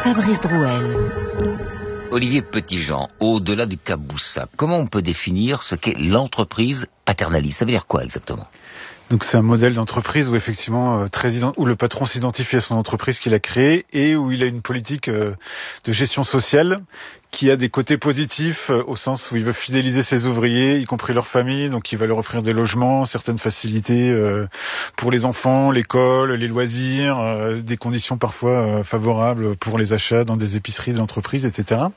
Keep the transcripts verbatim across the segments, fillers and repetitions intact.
Fabrice Drouel. Olivier Petitjean, au-delà du cas Boussac, comment on peut définir ce qu'est l'entreprise paternaliste? Ça veut dire quoi exactement? Donc c'est un modèle d'entreprise où effectivement euh, très ident- où le patron s'identifie à son entreprise qu'il a créée et où il a une politique euh, de gestion sociale qui a des côtés positifs euh, au sens où il veut fidéliser ses ouvriers, y compris leur famille, donc il va leur offrir des logements, certaines facilités euh, pour les enfants, l'école, les loisirs, euh, des conditions parfois euh, favorables pour les achats dans des épiceries de l'entreprise, et cetera.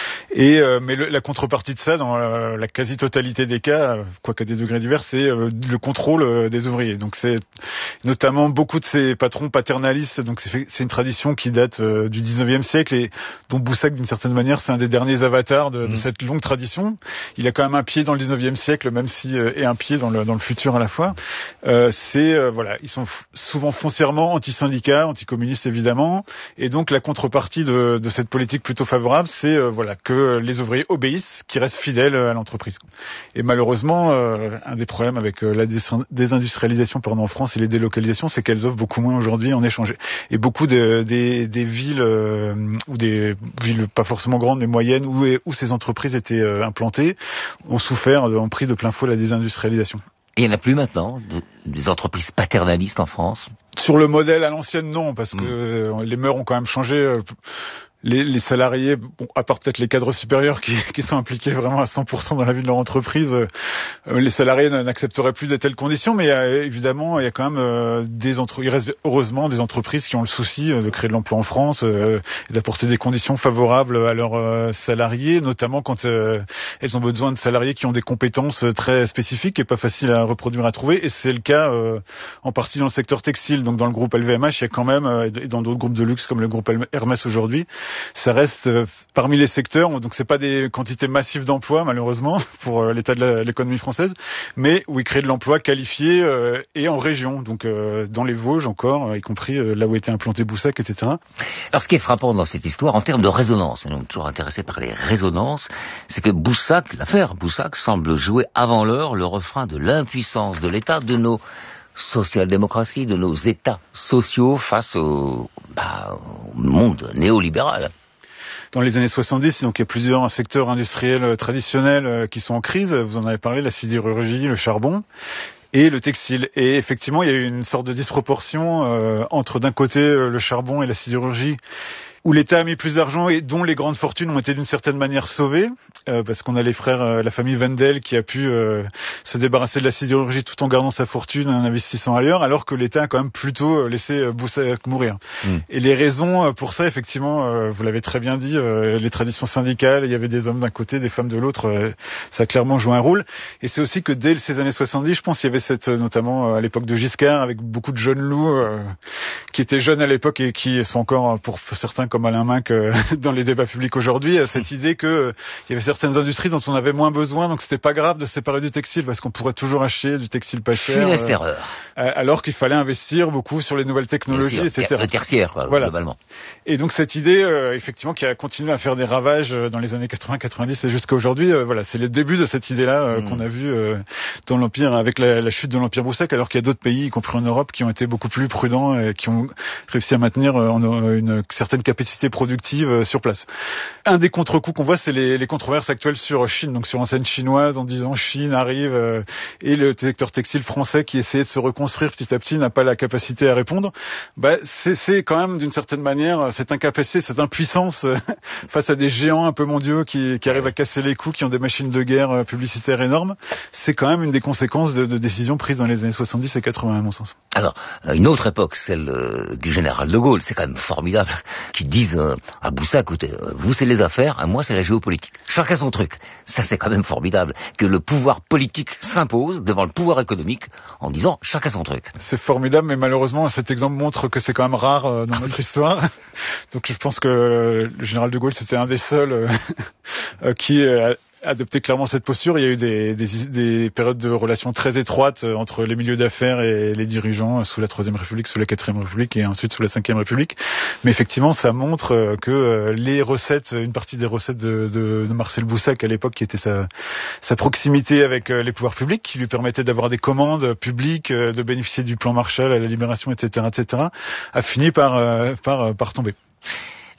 Et euh, mais le, la contrepartie de ça, dans la, la quasi-totalité des cas, quoiqu'à des degrés divers, c'est euh, le contrôle euh, des ouvriers. Donc c'est notamment beaucoup de ces patrons paternalistes. Donc c'est, c'est une tradition qui date euh, du dix-neuvième siècle et dont Boussac, d'une certaine manière, c'est un des derniers avatars de, de mmh. cette longue tradition. Il a quand même un pied dans le dix-neuvième siècle, même si euh, et un pied dans le dans le futur à la fois. Euh, c'est euh, voilà, ils sont f- souvent foncièrement anti-syndicats, anti-communistes évidemment, et donc la contrepartie de, de cette politique plutôt favorable, c'est euh, voilà que les ouvriers obéissent, qu'ils restent fidèles à l'entreprise. Et malheureusement, euh, un des problèmes avec euh, la désindustrialisation pardon, en France et les délocalisations, c'est qu'elles offrent beaucoup moins aujourd'hui en échange. Et beaucoup de, des, des villes, euh, ou des villes pas forcément grandes, mais moyennes, où, où ces entreprises étaient euh, implantées, ont souffert, ont pris de plein fouet la désindustrialisation. Et il n'y en a plus maintenant, de, des entreprises paternalistes en France? Sur le modèle à l'ancienne, non, parce que mmh. les mœurs ont quand même changé. Les, les salariés, bon, à part peut-être les cadres supérieurs qui, qui sont impliqués vraiment à cent pour cent dans la vie de leur entreprise, euh, les salariés n'accepteraient plus de telles conditions. Mais il y a, évidemment, il y a quand même euh, des entre... il reste heureusement des entreprises qui ont le souci euh, de créer de l'emploi en France euh, et d'apporter des conditions favorables à leurs euh, salariés, notamment quand euh, elles ont besoin de salariés qui ont des compétences très spécifiques et pas faciles à reproduire, à trouver. Et c'est le cas euh, en partie dans le secteur textile. Donc dans le groupe L V M H, il y a quand même, euh, et dans d'autres groupes de luxe comme le groupe Hermès aujourd'hui, ça reste euh, parmi les secteurs, donc c'est pas des quantités massives d'emplois malheureusement pour euh, l'état de la, l'économie française, mais où ils créent de l'emploi qualifié euh, et en région, donc euh, dans les Vosges encore, euh, y compris euh, là où était implanté Boussac, et cetera. Alors ce qui est frappant dans cette histoire, en termes de résonance, et nous sommes toujours intéressés par les résonances, c'est que Boussac, l'affaire Boussac, semble jouer avant l'heure le refrain de l'impuissance de l'État, de nos social-démocraties, de nos États sociaux face au, bah, au monde néolibéral. Dans les années soixante-dix, donc il y a plusieurs secteurs industriels traditionnels qui sont en crise. Vous en avez parlé, la sidérurgie, le charbon et le textile. Et effectivement, il y a eu une sorte de disproportion euh, entre d'un côté le charbon et la sidérurgie, où l'État a mis plus d'argent et dont les grandes fortunes ont été d'une certaine manière sauvées, euh, parce qu'on a les frères, euh, la famille Wendel qui a pu euh, se débarrasser de la sidérurgie tout en gardant sa fortune en investissant ailleurs, alors que l'État a quand même plutôt laissé euh, Boussac mourir. Mmh. Et les raisons pour ça, effectivement, euh, vous l'avez très bien dit, euh, les traditions syndicales, il y avait des hommes d'un côté, des femmes de l'autre, euh, ça a clairement joué un rôle. Et c'est aussi que dès ces années soixante-dix, je pense, il y avait cette, notamment à l'époque de Giscard, avec beaucoup de jeunes loups euh, qui étaient jeunes à l'époque et qui sont encore, pour certains, comme Alain Minc euh, dans les débats publics aujourd'hui, cette idée que euh, il y avait certaines industries dont on avait moins besoin, donc c'était pas grave de se séparer du textile parce qu'on pourrait toujours acheter du textile pas cher. Funeste euh, erreur. Euh, alors qu'il fallait investir beaucoup sur les nouvelles technologies, sûr, et cetera. Le tertiaire, quoi, voilà. Globalement. Et donc cette idée, euh, effectivement, qui a continué à faire des ravages dans les années quatre-vingts, quatre-vingt-dix et jusqu'à aujourd'hui, euh, voilà, c'est le début de cette idée-là euh, mmh. qu'on a vu euh, dans l'empire avec la, la chute de l'empire Boussac, alors qu'il y a d'autres pays, y compris en Europe, qui ont été beaucoup plus prudents et qui ont réussi à maintenir euh, une certaine capacité productive sur place. Un des contre-coups qu'on voit, c'est les, les controverses actuelles sur Chine, donc sur l'enseigne chinoise, en disant Chine arrive euh, et le secteur textile français qui essayait de se reconstruire petit à petit n'a pas la capacité à répondre. Bah, c'est, c'est quand même d'une certaine manière cette incapacité, cette impuissance euh, face à des géants un peu mondiaux qui, qui arrivent à casser les coups, qui ont des machines de guerre euh, publicitaires énormes. C'est quand même une des conséquences de, de décisions prises dans les années soixante-dix et quatre-vingts à mon sens. Alors, une autre époque, celle euh, du général de Gaulle, c'est quand même formidable qu'ils disent euh, à Boussac, écoutez, vous c'est les affaires, moi c'est la géopolitique. Chacun son truc. Ça c'est quand même formidable que le pouvoir politique s'impose devant le pouvoir économique en disant chacun son truc. C'est formidable, mais malheureusement cet exemple montre que c'est quand même rare euh, dans notre histoire. Donc je pense que le général de Gaulle c'était un des seuls euh, qui a adopté clairement cette posture. Il y a eu des, des, des périodes de relations très étroites entre les milieux d'affaires et les dirigeants sous la Troisième République, sous la Quatrième République et ensuite sous la Cinquième République. Mais effectivement, ça montre que les recettes, une partie des recettes de, de, de Marcel Boussac à l'époque, qui était sa, sa proximité avec les pouvoirs publics, qui lui permettait d'avoir des commandes publiques, de bénéficier du plan Marshall à la Libération, et cetera, et cetera, a fini par, par, par tomber.